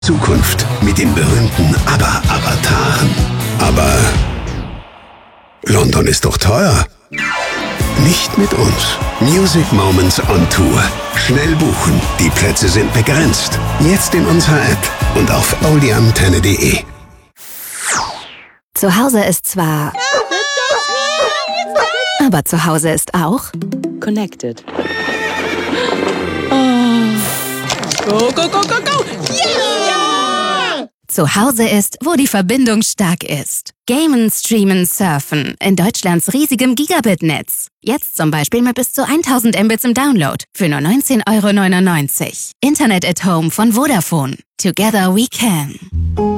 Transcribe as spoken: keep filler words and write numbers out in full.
Zukunft mit den berühmten ABBA-Avataren. Aber London ist doch teuer. Nicht mit uns. Music Moments on Tour. Schnell buchen, die Plätze sind begrenzt. Jetzt in unserer App und auf oldieantenne punkt de. Zu Hause ist zwar... Aber zu Hause ist auch... Connected. Go, go, go, go, go! Yeah! Zu Hause ist, wo die Verbindung stark ist. Gamen, streamen, surfen. In Deutschlands riesigem Gigabit-Netz. Jetzt zum Beispiel mit bis zu tausend Mbits im Download. Für nur neunzehn Euro neunundneunzig. Internet at Home von Vodafone. Together we can.